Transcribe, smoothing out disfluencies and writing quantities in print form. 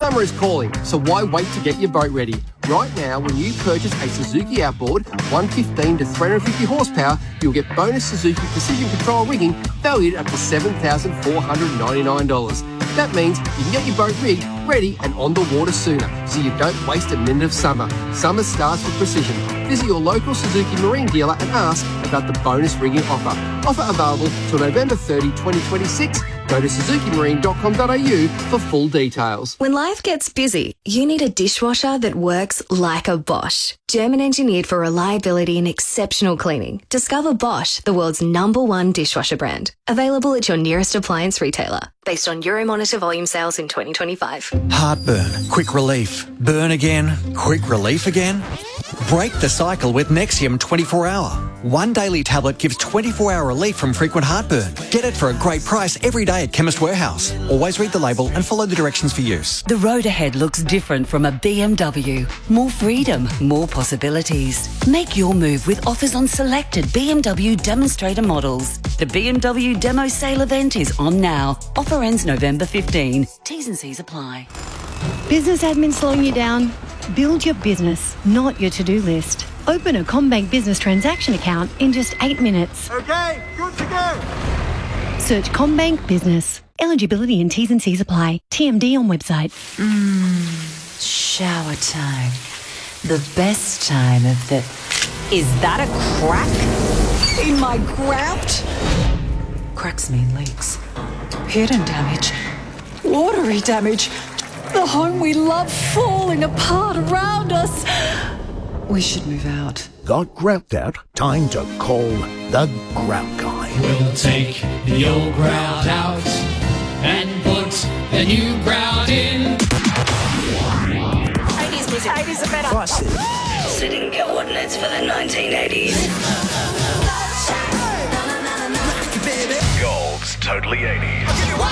Summer is calling, so why wait to get your boat ready? Right now, when you purchase a Suzuki Outboard 115 to 350 horsepower, you'll get bonus Suzuki Precision Control rigging valued up to $7,499. That means you can get your boat rigged, ready and on the water sooner, so you don't waste a minute of summer. Summer starts with precision. Visit your local Suzuki Marine dealer and ask about the bonus rigging offer. Offer available till November 30, 2026. Go to suzukimarine.com.au for full details. When life gets busy, you need a dishwasher that works like a Bosch. German engineered for reliability and exceptional cleaning. Discover Bosch, the world's #1 dishwasher brand. Available at your nearest appliance retailer. Based on Euromonitor volume sales in 2025. Heartburn, quick relief. Burn again, quick relief again. Break the cycle with Nexium 24-hour. One daily tablet gives 24-hour relief from frequent heartburn. Get it for a great price every day at Chemist Warehouse. Always read the label and follow the directions for use. The road ahead looks different from a BMW. More freedom, more possibilities. Make your move with offers on selected BMW demonstrator models. The BMW Demo Sale event is on now. Offer ends November 15. T's and C's apply. Business admin slowing you down? Build your business, not your to-do list. Open a CommBank business transaction account in just 8 minutes. Okay, good to go. Search CommBank Business. Eligibility and T's and C's apply. TMD on website. Shower time. The best time of the... Is that a crack in my grout? Cracks mean leaks. Hidden damage. Watery damage. The home we love falling apart around us. We should move out. Got grout out? Time to call the Grout Guy. We'll take the old grout out and put the new grout in. 80s music. 80s are better. Setting coordinates for the 1980s. Gold's Totally 80s.